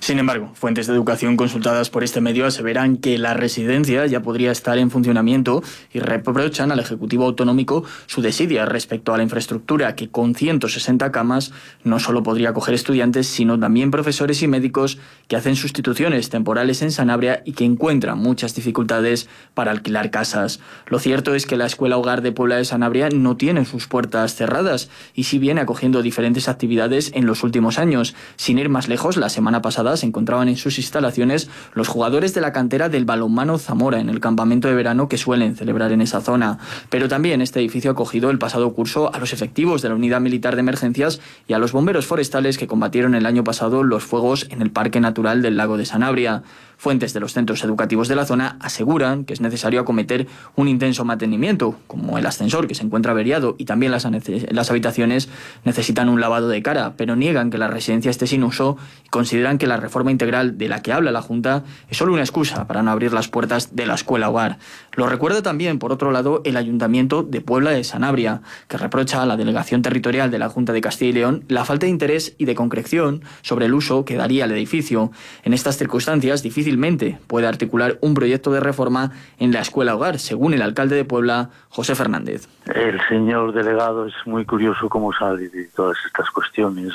Sin embargo, fuentes de educación consultadas por este medio aseveran que la residencia ya podría estar en funcionamiento y reprochan al Ejecutivo Autonómico su desidia respecto a la infraestructura que con 160 camas no solo podría acoger estudiantes, sino también profesores y médicos que hacen sustituciones temporales en Sanabria y que encuentran muchas dificultades para alquilar casas. Lo cierto es que la Escuela Hogar de Puebla de Sanabria no tiene sus puertas cerradas y sí viene acogiendo diferentes actividades en los últimos años. Sin ir más lejos, la semana pasada se encontraban en sus instalaciones los jugadores de la cantera del Balonmano Zamora en el campamento de verano que suelen celebrar en esa zona. Pero también este edificio ha acogido el pasado curso a los efectivos de la Unidad Militar de Emergencias y a los bomberos forestales que combatieron el año pasado los fuegos en el Parque Natural del Lago de Sanabria. Fuentes de los centros educativos de la zona aseguran que es necesario acometer un intenso mantenimiento, como el ascensor que se encuentra averiado y también las habitaciones necesitan un lavado de cara, pero niegan que la residencia esté sin uso y consideran que la reforma integral de la que habla la Junta es solo una excusa para no abrir las puertas de la escuela hogar. Lo recuerda también, por otro lado, el Ayuntamiento de Puebla de Sanabria, que reprocha a la Delegación Territorial de la Junta de Castilla y León la falta de interés y de concreción sobre el uso que daría el edificio. En estas circunstancias, difícilmente puede articular un proyecto de reforma en la escuela hogar, según el alcalde de Puebla, José Fernández. El señor delegado es muy curioso cómo sale de todas estas cuestiones.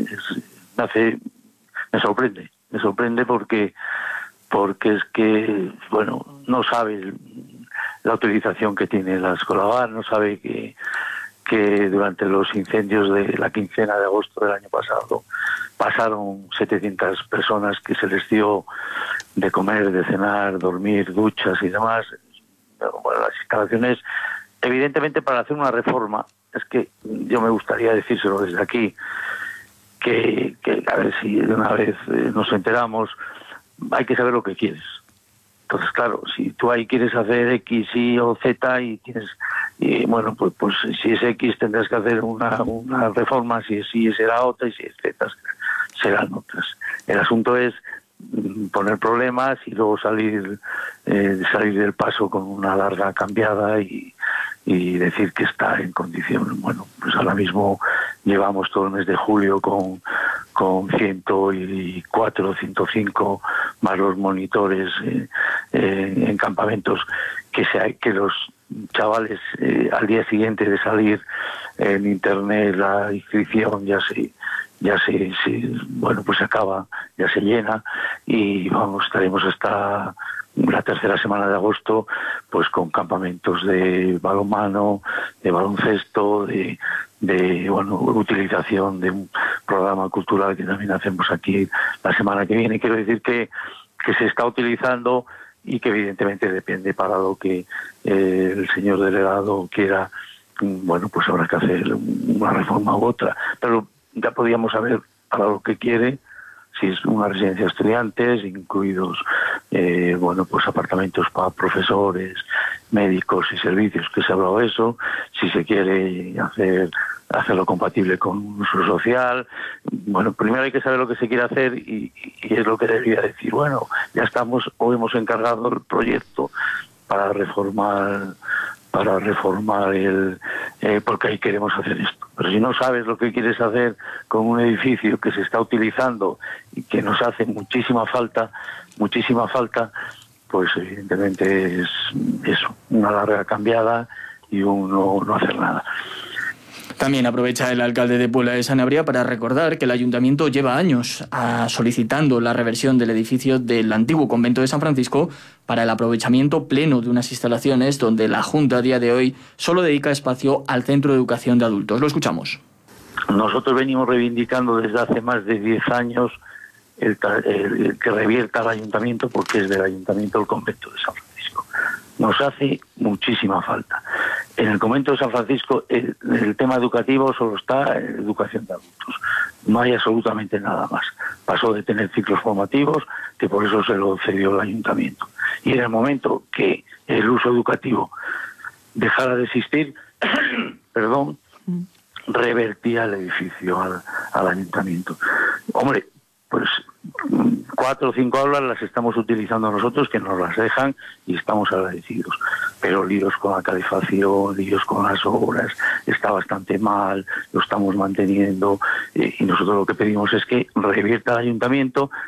Me sorprende porque es que, bueno, no sabe la utilización que tiene la escuela hogar, no sabe que durante los incendios de la quincena de agosto del año pasado pasaron 700 personas que se les dio de comer, de cenar, dormir, duchas y demás. Bueno, las instalaciones, evidentemente, para hacer una reforma, es que yo me gustaría decírselo desde aquí, que a ver si de una vez nos enteramos, hay que saber lo que quieres. Entonces, claro, si tú ahí quieres hacer X, Y o Z y bueno, pues si es X tendrás que hacer una reforma, si es Y será otra y si es Z serán otras. El asunto es poner problemas y luego salir del paso con una larga cambiada y decir que está en condición. Bueno, pues ahora mismo llevamos todo el mes de julio con 104, 105 más los monitores en campamentos que los chavales al día siguiente de salir en internet la inscripción ya se bueno, pues se acaba, ya se llena y vamos, estaremos hasta la tercera semana de agosto pues con campamentos de balonmano, de baloncesto, de bueno, utilización de un programa cultural que también hacemos aquí la semana que viene. Quiero decir que se está utilizando y que evidentemente depende para lo que el señor delegado quiera. Bueno, pues habrá que hacer una reforma u otra, pero ya podíamos saber para lo que quiere, si es una residencia de estudiantes, incluidos bueno, pues apartamentos para profesores, médicos y servicios, que se ha hablado de eso, si se quiere hacerlo compatible con un uso social. Bueno, primero hay que saber lo que se quiere hacer y es lo que debería decir, bueno, ya estamos o hemos encargado el proyecto para reformar porque ahí queremos hacer esto. Pero si no sabes lo que quieres hacer con un edificio que se está utilizando y que nos hace muchísima falta, pues evidentemente es eso, una larga cambiada y uno no hacer nada. También aprovecha el alcalde de Puebla de Sanabria para recordar que el ayuntamiento lleva años solicitando la reversión del edificio del antiguo convento de San Francisco para el aprovechamiento pleno de unas instalaciones donde la Junta a día de hoy solo dedica espacio al Centro de Educación de Adultos. Lo escuchamos. Nosotros venimos reivindicando desde hace más de 10 años el que revierta al ayuntamiento, porque es del ayuntamiento el convento de San Francisco. Nos hace muchísima falta. En el convento de San Francisco el tema educativo solo está en educación de adultos. No hay absolutamente nada más. Pasó de tener ciclos formativos, que por eso se lo cedió el ayuntamiento. Y en el momento que el uso educativo dejara de existir, perdón, revertía el edificio al ayuntamiento. Hombre, pues 4 o 5 aulas las estamos utilizando nosotros, que nos las dejan y estamos agradecidos. Pero líos con la calefacción, líos con las obras, está bastante mal, lo estamos manteniendo y nosotros lo que pedimos es que revierta el ayuntamiento